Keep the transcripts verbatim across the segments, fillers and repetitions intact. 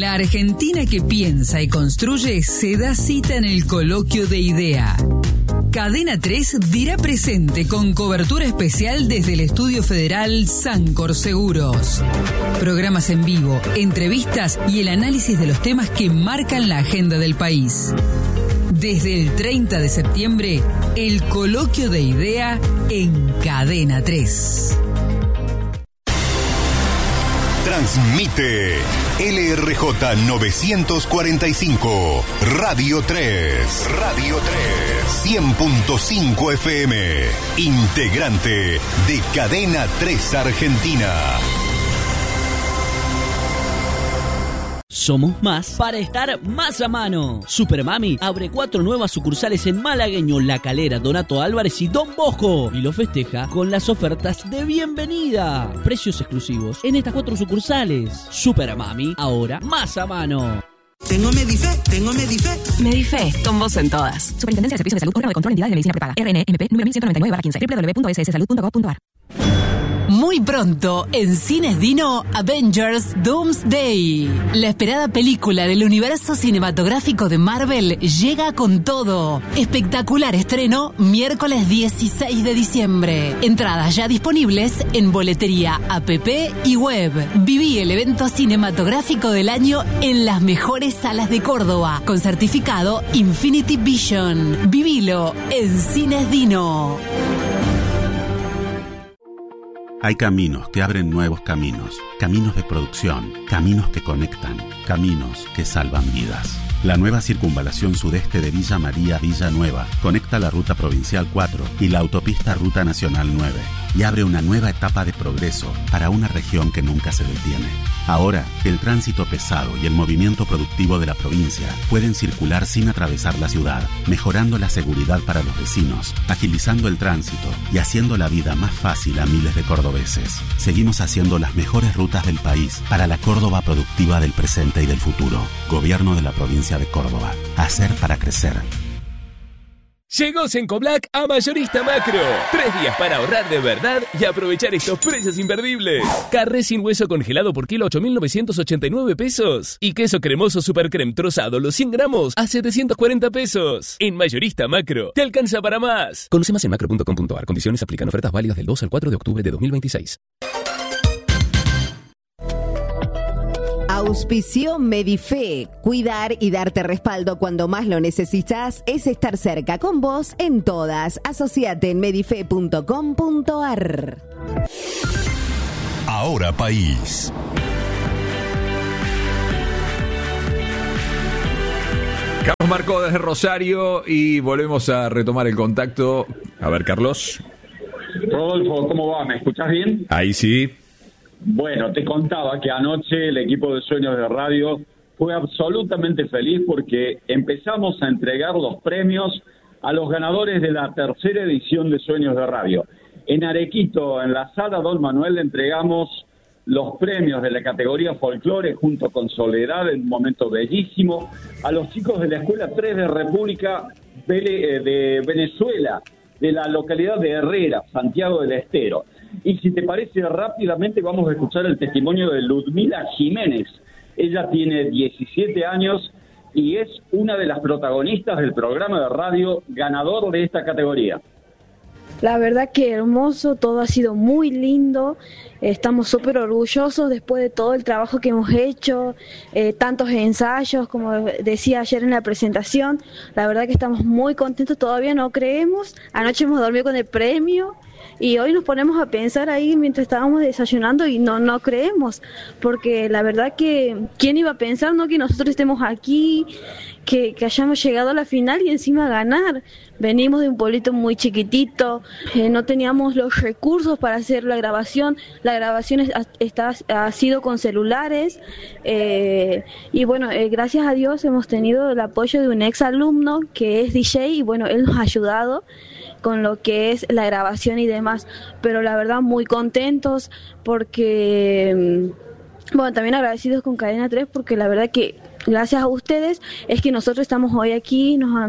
La Argentina que piensa y construye se da cita en el coloquio de idea. Cadena tres dirá presente con cobertura especial desde el Estudio Federal Sancor Seguros. Programas en vivo, entrevistas y el análisis de los temas que marcan la agenda del país. Desde el treinta de septiembre, el coloquio de idea en Cadena tres. Transmite L R J novecientos cuarenta y cinco, Radio tres. Radio tres. cien punto cinco F M. Integrante de Cadena tres Argentina. Somos más para estar más a mano. Supermami abre cuatro nuevas sucursales en Malagueño, La Calera, Donato Álvarez y Don Bosco. Y lo festeja con las ofertas de bienvenida. Precios exclusivos en estas cuatro sucursales. Supermami, ahora más a mano. Tengo Medife, tengo Medife. Medife, con vos en todas. Superintendencia de Servicios de Salud, órgano de control de entidades de medicina prepaga. R N M P nueve mil ciento noventa y nueve barra quince. doble u doble u doble u punto s s salud punto gov punto a r. Muy pronto, en Cines Dino, Avengers Doomsday. La esperada película del universo cinematográfico de Marvel llega con todo. Espectacular estreno, miércoles dieciséis de diciembre. Entradas ya disponibles en boletería, app y web. Viví el evento cinematográfico del año en las mejores salas de Córdoba, con certificado Infinity Vision. Vivilo en Cines Dino. Hay caminos que abren nuevos caminos, caminos de producción, caminos que conectan, caminos que salvan vidas. La nueva circunvalación sudeste de Villa María Villanueva conecta la ruta provincial cuatro y la autopista ruta nacional nueve y abre una nueva etapa de progreso para una región que nunca se detiene. Ahora, el tránsito pesado y el movimiento productivo de la provincia pueden circular sin atravesar la ciudad, mejorando la seguridad para los vecinos, agilizando el tránsito y haciendo la vida más fácil a miles de cordobeses. Seguimos haciendo las mejores rutas del país para la Córdoba productiva del presente y del futuro. Gobierno de la provincia de Córdoba. Hacer para crecer. Llegó Sencoblac a Mayorista Macro. Tres días para ahorrar de verdad y aprovechar estos precios imperdibles. Carré sin hueso congelado por kilo ocho mil novecientos ochenta y nueve pesos. Y queso cremoso Super Creme trozado los cien gramos a setecientos cuarenta pesos. En Mayorista Macro te alcanza para más. Conoce más en macro punto com punto a r. Condiciones aplican. Ofertas válidas del dos al cuatro de octubre de dos mil veintiséis. Auspició Medife. Cuidar y darte respaldo cuando más lo necesitas es estar cerca con vos en todas. Asociate en medife punto com punto a r. Ahora País. Carlos Marcó desde Rosario y volvemos a retomar el contacto. A ver, Carlos. Rodolfo, ¿cómo va? ¿Me escuchás bien? Ahí sí. Bueno, te contaba que anoche el equipo de Sueños de Radio fue absolutamente feliz porque empezamos a entregar los premios a los ganadores de la tercera edición de Sueños de Radio. En Arequito, en la sala Don Manuel, entregamos los premios de la categoría folclore junto con Soledad, en un momento bellísimo, a los chicos de la Escuela tres de República de Venezuela, de la localidad de Herrera, Santiago del Estero. Y si te parece, rápidamente vamos a escuchar el testimonio de Ludmila Jiménez. Ella tiene diecisiete años y es una de las protagonistas del programa de radio ganador de esta categoría. La verdad que hermoso, todo ha sido muy lindo, estamos súper orgullosos después de todo el trabajo que hemos hecho, eh, tantos ensayos, como decía ayer en la presentación, la verdad que estamos muy contentos, todavía no creemos, anoche hemos dormido con el premio y hoy nos ponemos a pensar ahí mientras estábamos desayunando y no, no creemos, porque la verdad que, ¿quién iba a pensar, no, que nosotros estemos aquí, que, que hayamos llegado a la final y encima ganar? Venimos de un pueblito muy chiquitito, eh, no teníamos los recursos para hacer la grabación, la grabación es, está, ha sido con celulares, eh, y bueno, eh, gracias a Dios hemos tenido el apoyo de un ex alumno que es D J y bueno, él nos ha ayudado con lo que es la grabación y demás, pero la verdad muy contentos porque, bueno, también agradecidos con Cadena tres porque la verdad que gracias a ustedes es que nosotros estamos hoy aquí, nos han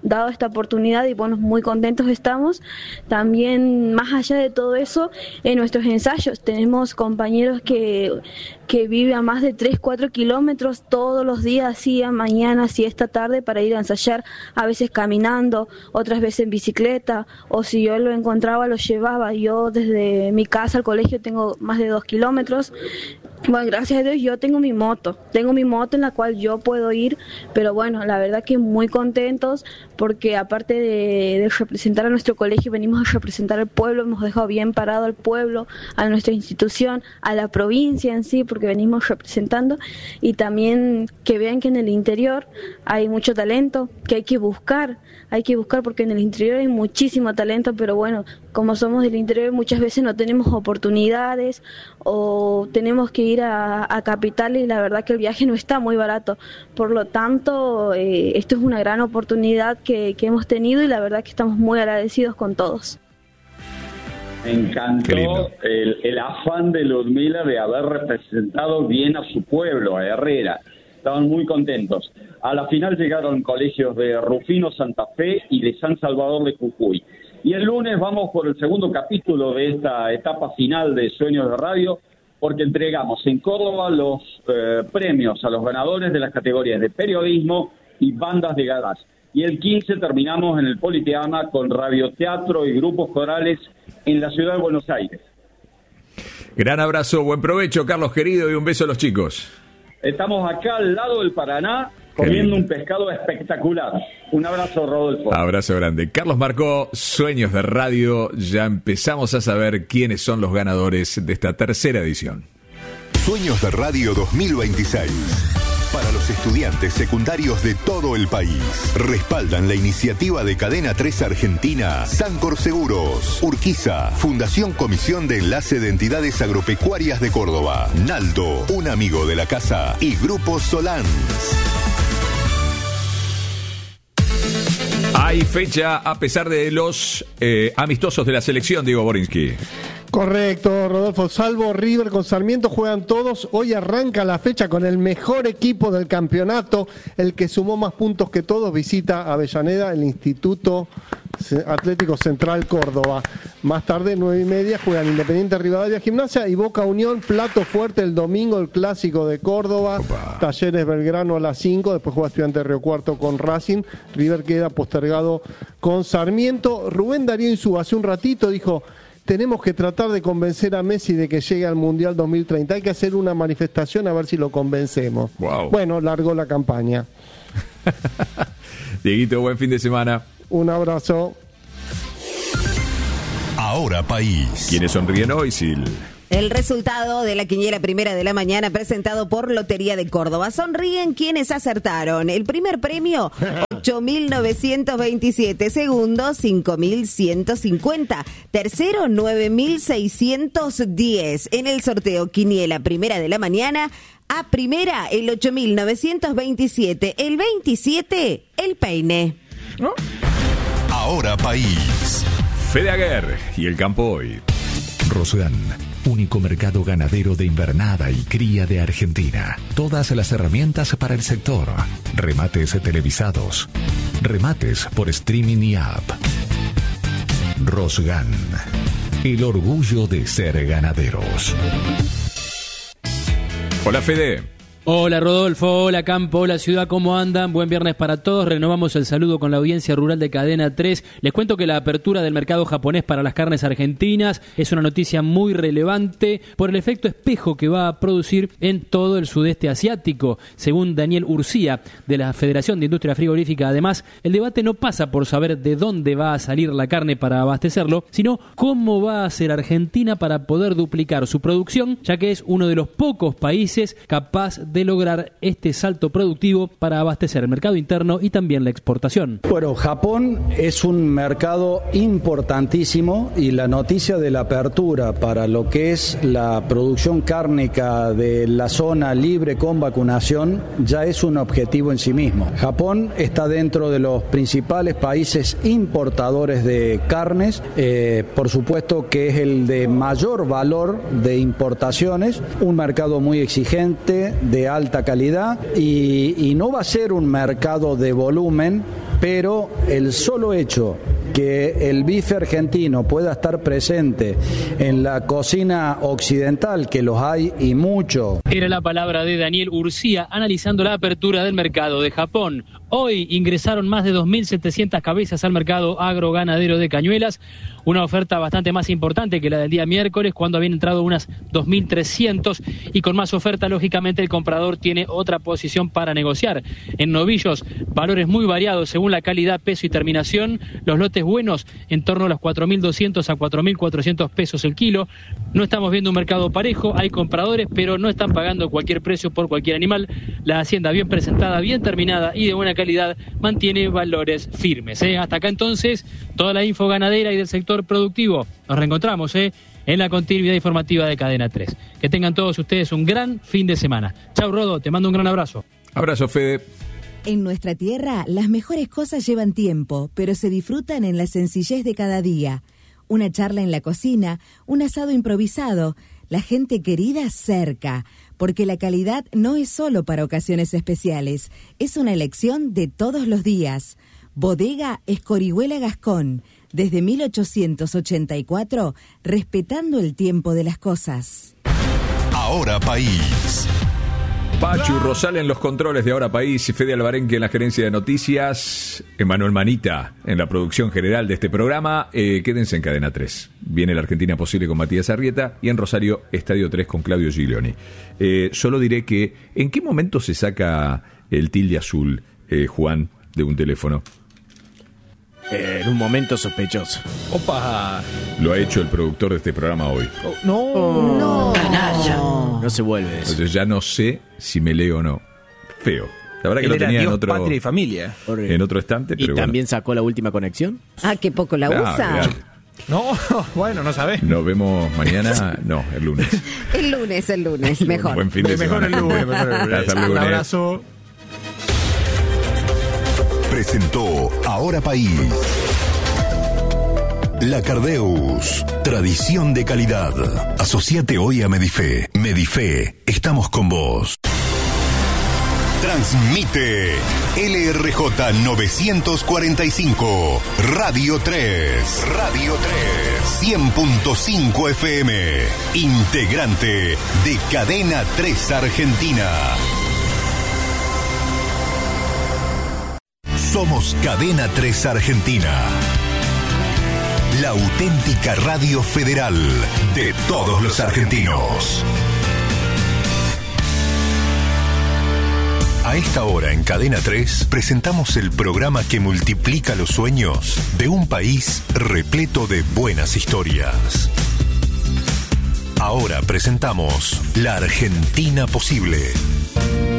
dado esta oportunidad y bueno, muy contentos estamos. También más allá de todo eso, en nuestros ensayos tenemos compañeros que, que viven a más de tres, cuatro kilómetros todos los días, así a mañana, así esta tarde para ir a ensayar, a veces caminando, otras veces en bicicleta, o si yo lo encontraba lo llevaba. Yo desde mi casa al colegio tengo más de dos kilómetros. Bueno, gracias a Dios yo tengo mi moto, tengo mi moto en la cual yo puedo ir, pero bueno, la verdad que muy contentos porque aparte de, de representar a nuestro colegio, venimos a representar al pueblo, hemos dejado bien parado al pueblo, a nuestra institución, a la provincia en sí, porque venimos representando, y también que vean que en el interior hay mucho talento, que hay que buscar, hay que buscar porque en el interior hay muchísimo talento, pero bueno, como somos del interior muchas veces no tenemos oportunidades o tenemos que ir a, a capital y la verdad que el viaje no está muy barato. Por lo tanto, eh, esto es una gran oportunidad que, que hemos tenido y la verdad que estamos muy agradecidos con todos. Me encantó el, el afán de Ludmila de haber representado bien a su pueblo, a Herrera. Estaban muy contentos. A la final llegaron colegios de Rufino, Santa Fe y de San Salvador de Jujuy. Y el lunes vamos por el segundo capítulo de esta etapa final de Sueños de Radio, porque entregamos en Córdoba los eh, premios a los ganadores de las categorías de periodismo y bandas de garage. Y el quince terminamos en el Politeama con radioteatro y grupos corales en la ciudad de Buenos Aires. Gran abrazo, buen provecho, Carlos querido, y un beso a los chicos. Estamos acá al lado del Paraná comiendo un pescado espectacular. Un abrazo, Rodolfo. Abrazo grande. Carlos Marcó, Sueños de Radio. Ya empezamos a saber quiénes son los ganadores de esta tercera edición. Sueños de Radio dos mil veintiséis. Para los estudiantes secundarios de todo el país. Respaldan la iniciativa de Cadena tres Argentina, Sancor Seguros, Urquiza, Fundación Comisión de Enlace de Entidades Agropecuarias de Córdoba, Naldo, un amigo de la casa y Grupo Solans. Hay fecha a pesar de los eh, amistosos de la selección, Diego Borinsky. Correcto, Rodolfo. Salvo River con Sarmiento, juegan todos. Hoy arranca la fecha con el mejor equipo del campeonato, el que sumó más puntos que todos. Visita Avellaneda, el Instituto Atlético Central Córdoba. Más tarde, nueve y media, juegan Independiente Rivadavia Gimnasia y Boca Unión. Plato fuerte el domingo, el clásico de Córdoba. Opa. Talleres Belgrano a las cinco. Después juega Estudiantes de Río Cuarto con Racing. River queda postergado con Sarmiento. Rubén Darío Insúa hace un ratito dijo: tenemos que tratar de convencer a Messi de que llegue al Mundial dos mil treinta. Hay que hacer una manifestación a ver si lo convencemos. Wow. Bueno, largó la campaña. Dieguito, buen fin de semana. Un abrazo. Ahora País. ¿Quiénes sonríen hoy, Sil? El resultado de la quiniela primera de la mañana presentado por Lotería de Córdoba. Sonríen quienes acertaron. El primer premio, ocho mil novecientos veintisiete. Segundo, cinco mil ciento cincuenta. Tercero, nueve mil seiscientos diez. En el sorteo quiniela primera de la mañana, a primera, el ocho mil novecientos veintisiete. El veintisiete, el peine. ¿No? Ahora País. Fede Aguer y el campo hoy. Rosgan, único mercado ganadero de invernada y cría de Argentina. Todas las herramientas para el sector. Remates televisados. Remates por streaming y app. Rosgan, el orgullo de ser ganaderos. Hola, Fede. Hola Rodolfo, hola Campo, hola Ciudad, ¿cómo andan? Buen viernes para todos, renovamos el saludo con la audiencia rural de Cadena tres. Les cuento que la apertura del mercado japonés para las carnes argentinas es una noticia muy relevante por el efecto espejo que va a producir en todo el sudeste asiático. Según Daniel Urcía, de la Federación de Industria Frigorífica, además, el debate no pasa por saber de dónde va a salir la carne para abastecerlo, sino cómo va a hacer Argentina para poder duplicar su producción, ya que es uno de los pocos países capaz de de lograr este salto productivo para abastecer el mercado interno y también la exportación. Bueno, Japón es un mercado importantísimo y la noticia de la apertura para lo que es la producción cárnica de la zona libre con vacunación ya es un objetivo en sí mismo. Japón está dentro de los principales países importadores de carnes, eh, por supuesto que es el de mayor valor de importaciones, un mercado muy exigente, de alta calidad y, y no va a ser un mercado de volumen pero el solo hecho que el bife argentino pueda estar presente en la cocina occidental, que los hay y mucho. Era la palabra de Daniel Urcía analizando la apertura del mercado de Japón. Hoy ingresaron más de dos mil setecientas cabezas al mercado agroganadero de Cañuelas, una oferta bastante más importante que la del día miércoles, cuando habían entrado unas dos mil trescientos, y con más oferta, lógicamente, el comprador tiene otra posición para negociar. En novillos, valores muy variados según la calidad, peso y terminación. Los lotes buenos en torno a los cuatro mil doscientos a cuatro mil cuatrocientos pesos el kilo. No estamos viendo un mercado parejo, hay compradores, pero no están pagando cualquier precio por cualquier animal. La hacienda bien presentada, bien terminada y de buena calidad mantiene valores firmes. ¿eh? Hasta acá entonces toda la info ganadera y del sector productivo. Nos reencontramos ¿eh? en la continuidad informativa de Cadena tres. Que tengan todos ustedes un gran fin de semana. Chau, Rodo, te mando un gran abrazo. Abrazo, Fede. En nuestra tierra, las mejores cosas llevan tiempo, pero se disfrutan en la sencillez de cada día. Una charla en la cocina, un asado improvisado, la gente querida cerca, porque la calidad no es solo para ocasiones especiales, es una elección de todos los días. Bodega Escorihuela Gascón, desde mil ochocientos ochenta y cuatro, respetando el tiempo de las cosas. Ahora País. Pachu Rosal en los controles de Ahora País, Fede Alvarenque en la gerencia de noticias, Emanuel Manita en la producción general de este programa. Eh, quédense en Cadena tres. Viene la Argentina Posible con Matías Arrieta y en Rosario, Estadio tres con Claudio Giglioni. Eh, solo diré que, ¿en qué momento se saca el tilde azul, eh, Juan, de un teléfono? Eh, en un momento sospechoso. ¡Opa! Lo ha hecho el productor de este programa hoy. Oh, no, no, canalla. No se vuelve eso. Entonces ya no sé si me leo o no. Feo. La verdad que Él lo era tenía Dios, en otro, patria y familia. en otro estante, ¿Y pero bueno. también sacó la última conexión? Ah, qué poco la Ah, usa. real. No, bueno, no sabés. Nos vemos mañana, no, el lunes. El lunes, el lunes, mejor. Buen fin de Mejor semana. el lunes, mejor el lunes. Hasta el Un lunes. abrazo. Presentó Ahora País. La Cardeus, tradición de calidad. Asociate hoy a Medife. Medife, estamos con vos. Transmite L R J novecientos cuarenta y cinco, Radio tres. Radio tres, cien punto cinco F M. Integrante de Cadena tres Argentina. Somos Cadena tres Argentina. La auténtica radio federal de todos los argentinos. A esta hora en Cadena tres presentamos el programa que multiplica los sueños de un país repleto de buenas historias. Ahora presentamos La Argentina Posible.